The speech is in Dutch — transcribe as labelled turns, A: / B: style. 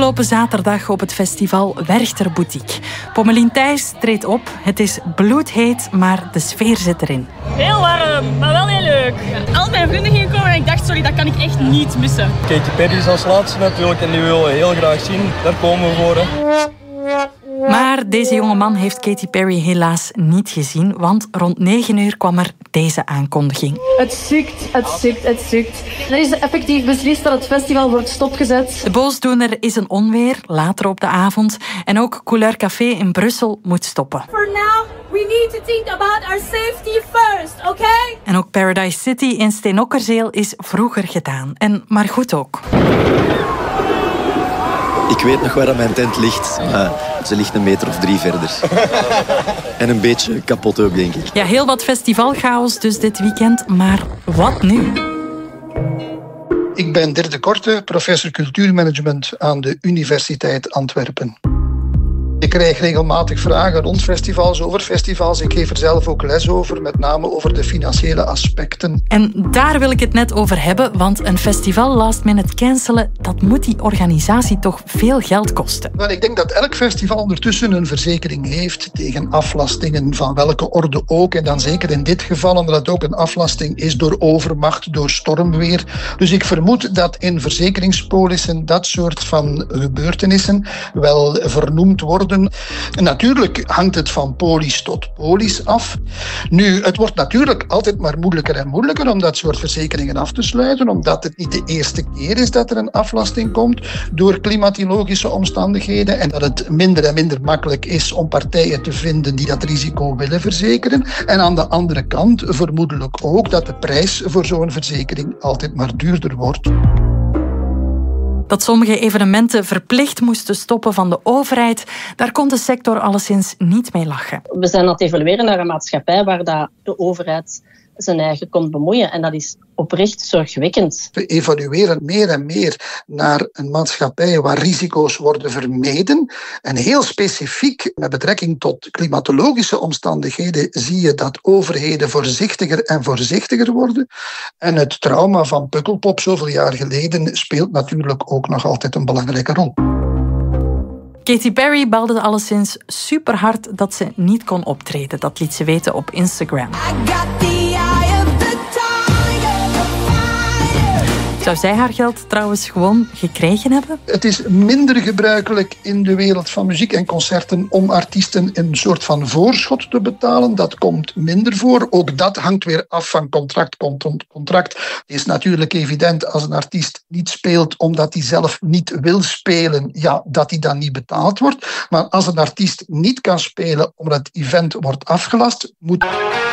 A: Afgelopen zaterdag op het festival Werchter Boutique. Pommelien Thijs treedt op. Het is bloedheet, maar de sfeer zit erin.
B: Heel warm, maar wel heel leuk. Ja, al mijn vrienden gingen komen en ik dacht, sorry, dat kan ik echt niet missen.
C: Katy Perry is als laatste natuurlijk en die willen we heel graag zien. Daar komen we voor.
A: Maar deze jonge man heeft Katy Perry helaas niet gezien, want rond 9 uur kwam er deze aankondiging.
D: Het sukt. Er is effectief beslist dat het festival wordt stopgezet.
A: De boosdoener is een onweer, later op de avond. En ook Couleur Café in Brussel moet stoppen.
E: For now, we need to think about our safety first, okay?
A: En ook Paradise City in Steenokkerzeel is vroeger gedaan. En maar goed ook.
F: Ik weet nog waar mijn tent ligt. Ze ligt 1 meter of 3 verder. En een beetje kapot ook, denk ik.
A: Ja, heel wat festivalchaos dus dit weekend. Maar wat nu?
G: Ik ben Dirk de Korte, professor cultuurmanagement aan de Universiteit Antwerpen. Ik krijg regelmatig vragen rond festivals, over festivals. Ik geef er zelf ook les over, met name over de financiële aspecten.
A: En daar wil ik het net over hebben, want een festival last minute cancelen, dat moet die organisatie toch veel geld kosten.
G: Wel, ik denk dat elk festival ondertussen een verzekering heeft tegen aflastingen van welke orde ook. En dan zeker in dit geval, omdat het ook een aflasting is door overmacht, door stormweer. Dus ik vermoed dat in verzekeringspolissen dat soort van gebeurtenissen wel vernoemd worden. Natuurlijk hangt het van polis tot polis af. Nu, het wordt natuurlijk altijd maar moeilijker en moeilijker om dat soort verzekeringen af te sluiten, omdat het niet de eerste keer is dat er een aflasting komt door klimatologische omstandigheden en dat het minder en minder makkelijk is om partijen te vinden die dat risico willen verzekeren. En aan de andere kant vermoedelijk ook dat de prijs voor zo'n verzekering altijd maar duurder wordt.
A: Dat sommige evenementen verplicht moesten stoppen van de overheid, daar kon de sector alleszins niet mee lachen.
D: We zijn aan het evolueren naar een maatschappij waar de overheid zijn eigen kon bemoeien. En dat is oprecht zorgwekkend.
G: We evolueren meer en meer naar een maatschappij waar risico's worden vermeden. En heel specifiek met betrekking tot klimatologische omstandigheden zie je dat overheden voorzichtiger en voorzichtiger worden. En het trauma van Pukkelpop zoveel jaar geleden speelt natuurlijk ook nog altijd een belangrijke rol.
A: Katy Perry baalde alleszins super hard dat ze niet kon optreden. Dat liet ze weten op Instagram. Zou zij haar geld trouwens gewoon gekregen hebben?
G: Het is minder gebruikelijk in de wereld van muziek en concerten om artiesten een soort van voorschot te betalen. Dat komt minder voor. Ook dat hangt weer af van contract. Contract is natuurlijk evident als een artiest niet speelt omdat hij zelf niet wil spelen, ja, dat hij dan niet betaald wordt. Maar als een artiest niet kan spelen omdat het event wordt afgelast, moet